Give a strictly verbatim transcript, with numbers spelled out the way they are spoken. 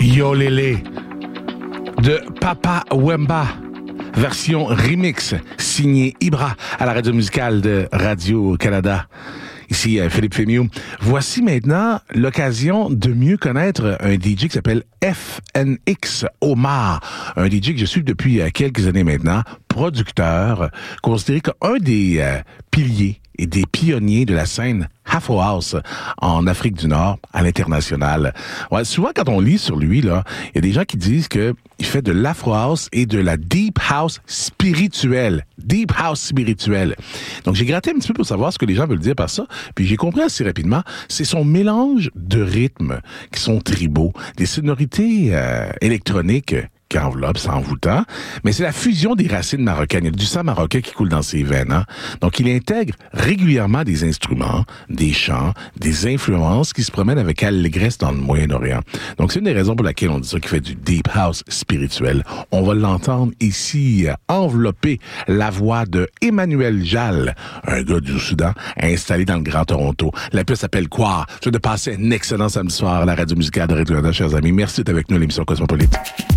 Yo Lélé de Papa Wemba, version remix, signé Ibra à la radio musicale de Radio-Canada. Ici, Philippe Fémieux. Voici maintenant l'occasion de mieux connaître un D J qui s'appelle F N X Omar. Un D J que je suis depuis quelques années maintenant, producteur, considéré comme un des euh, piliers et des pionniers de la scène Afro House en Afrique du Nord, à l'international. Ouais, souvent, quand on lit sur lui, là, il y a des gens qui disent que il fait de l'Afro House et de la Deep House spirituelle. Deep House spirituelle. Donc, j'ai gratté un petit peu pour savoir ce que les gens veulent dire par ça, puis j'ai compris assez rapidement, c'est son mélange de rythmes qui sont tribaux, des sonorités euh, électroniques qui enveloppe, c'est envoûtant, mais c'est la fusion des racines marocaines. Il y a du sang marocain qui coule dans ses veines. Hein? Donc, il intègre régulièrement des instruments, des chants, des influences qui se promènent avec allégresse dans le Moyen-Orient. Donc, c'est une des raisons pour laquelle on dit ça, qu'il fait du deep house spirituel. On va l'entendre ici, envelopper la voix de Emmanuel Jal, un gars du Soudan, installé dans le Grand Toronto. La pièce s'appelle Quoi? Je vais de passer un excellent samedi soir à la radio musicale de Radio-Canada, chers amis. Merci d'être avec nous à l'émission Cosmopolite.